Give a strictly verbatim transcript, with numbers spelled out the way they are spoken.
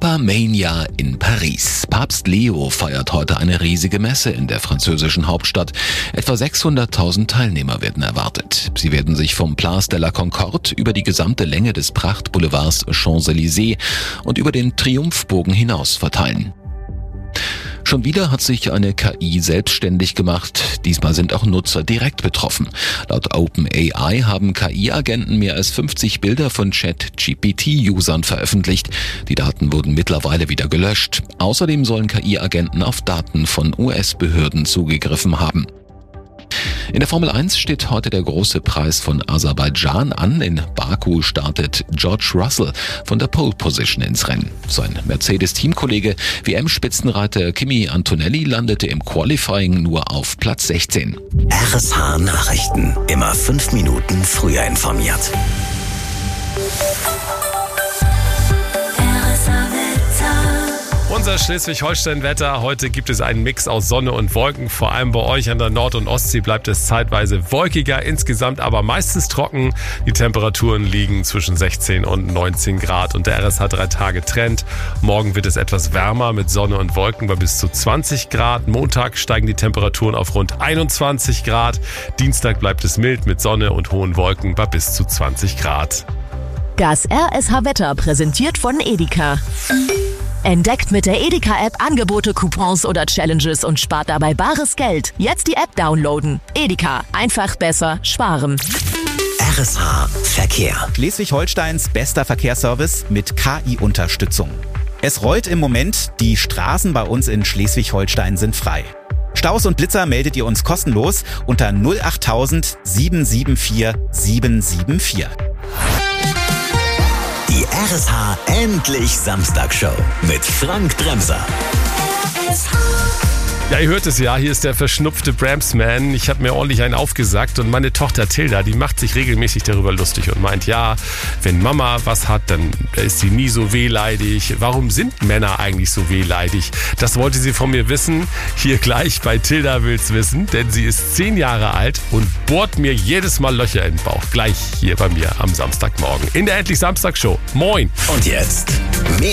Papa-Mania in Paris. Papst Leo feiert heute eine riesige Messe in der französischen Hauptstadt. Etwa sechshunderttausend Teilnehmer werden erwartet. Sie werden sich vom Place de la Concorde über die gesamte Länge des Prachtboulevards Champs-Élysées und über den Triumphbogen hinaus verteilen. Schon wieder hat sich eine K I selbstständig gemacht. Diesmal sind auch Nutzer direkt betroffen. Laut OpenAI haben K I-Agenten mehr als fünfzig Bilder von Chat-G P T-Usern veröffentlicht. Die Daten wurden mittlerweile wieder gelöscht. Außerdem sollen K I-Agenten auf Daten von U S-Behörden zugegriffen haben. In der Formel eins steht heute der große Preis von Aserbaidschan an. In Baku startet George Russell von der Pole Position ins Rennen. Sein Mercedes-Teamkollege W M-Spitzenreiter Kimi Antonelli landete im Qualifying nur auf Platz sechzehn. R S H Nachrichten. Immer fünf Minuten früher informiert. Unser Schleswig-Holstein-Wetter. Heute gibt es einen Mix aus Sonne und Wolken. Vor allem bei euch an der Nord- und Ostsee bleibt es zeitweise wolkiger, insgesamt aber meistens trocken. Die Temperaturen liegen zwischen sechzehn und neunzehn Grad und der R S H drei Tage Trend. Morgen wird es etwas wärmer mit Sonne und Wolken bei bis zu zwanzig Grad. Montag steigen die Temperaturen auf rund einundzwanzig Grad. Dienstag bleibt es mild mit Sonne und hohen Wolken bei bis zu zwanzig Grad. Das R S H-Wetter präsentiert von Edeka. Entdeckt mit der Edeka-App Angebote, Coupons oder Challenges und spart dabei bares Geld. Jetzt die App downloaden. Edeka. Einfach besser sparen. R S H Verkehr. Schleswig-Holsteins bester Verkehrsservice mit K I-Unterstützung. Es rollt im Moment, die Straßen bei uns in Schleswig-Holstein sind frei. Staus und Blitzer meldet ihr uns kostenlos unter null acht tausend sieben sieben vier sieben sieben vier. Die R S H Endlich Samstagshow mit Frank Dremser. Ja, ihr hört es ja, hier ist der verschnupfte Bramsman. Ich habe mir ordentlich einen aufgesackt und meine Tochter Tilda, die macht sich regelmäßig darüber lustig und meint, ja, wenn Mama was hat, dann ist sie nie so wehleidig. Warum sind Männer eigentlich so wehleidig? Das wollte sie von mir wissen. Hier gleich bei Tilda will's wissen, denn sie ist zehn Jahre alt und bohrt mir jedes Mal Löcher in den Bauch. Gleich hier bei mir am Samstagmorgen in der Endlich Samstagsshow. Moin! Und jetzt mehr